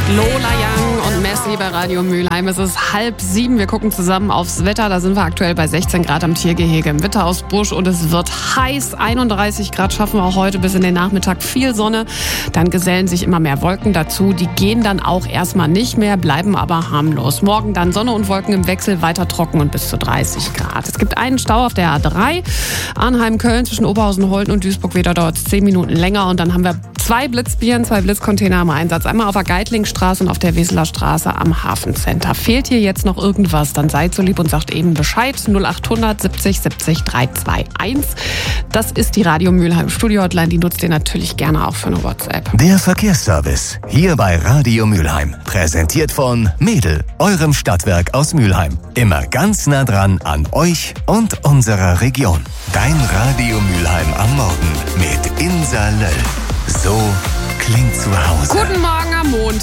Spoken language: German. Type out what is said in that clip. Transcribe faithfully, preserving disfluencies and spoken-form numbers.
Lola Young und Messi bei Radio Mülheim. Es ist halb sieben. Wir gucken zusammen aufs Wetter. Da sind wir aktuell bei sechzehn Grad am Tiergehege im Witterausbusch und es wird heiß. einunddreißig Grad schaffen wir auch heute bis in den Nachmittag. Viel Sonne. Dann gesellen sich immer mehr Wolken dazu. Die gehen dann auch erstmal nicht mehr, bleiben aber harmlos. Morgen dann Sonne und Wolken im Wechsel, weiter trocken und bis zu dreißig Grad. Es gibt einen Stau auf der A drei. Arnheim-Köln zwischen Oberhausen, Holten und Duisburg-Wedau dauert es zehn Minuten länger. Und dann haben wir zwei Blitzbieren, zwei Blitzcontainer im Einsatz. Einmal auf der Geitlingstraße und auf der Weseler Straße am Hafencenter. Fehlt hier jetzt noch irgendwas, dann seid so lieb und sagt eben Bescheid. null achthundert siebzig siebzig dreihunderteinundzwanzig. Das ist die Radio Mülheim Studio-Hotline. Die nutzt ihr natürlich gerne auch für eine WhatsApp. Der Verkehrsservice hier bei Radio Mülheim. Präsentiert von Mädel, eurem Stadtwerk aus Mülheim. Immer ganz nah dran an euch und unserer Region. Dein Radio Mülheim am Morgen mit Insa Löll. So klingt zu Hause. Guten Morgen am Montag.